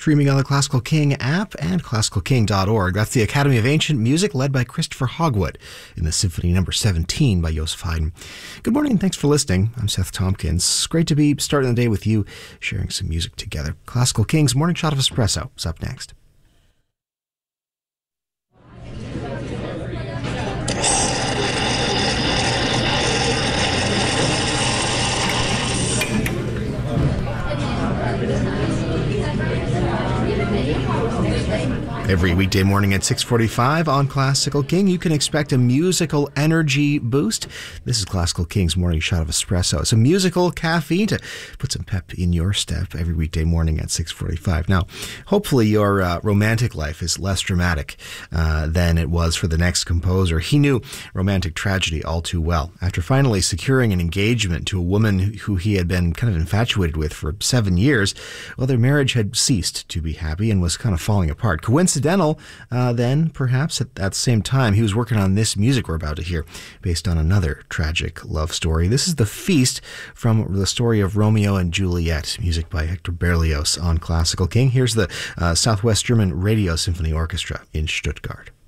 streaming on the Classical King app and classicalking.org. That's the Academy of Ancient Music, led by Christopher Hogwood in the Symphony No. 17 by Joseph Haydn. Good morning and thanks for listening. I'm Seth Tompkins. It's great to be starting the day with you, sharing some music together. Classical King's Morning Shot of Espresso is up next. Every weekday morning at 6:45 on Classical King, you can expect a musical energy boost. This is Classical King's Morning Shot of Espresso. It's a musical caffeine to put some pep in your step every weekday morning at 6:45. Now, hopefully your romantic life is less dramatic than it was for the next composer. He knew romantic tragedy all too well. After finally securing an engagement to a woman who he had been kind of infatuated with for 7 years, well, their marriage had ceased to be happy and was kind of falling apart. Coincidental, then, perhaps at that same time, he was working on this music we're about to hear, based on another tragic love story. This is The Feast from the story of Romeo and Juliet, music by Hector Berlioz on Classical King. Here's the Southwest German Radio Symphony Orchestra in Stuttgart.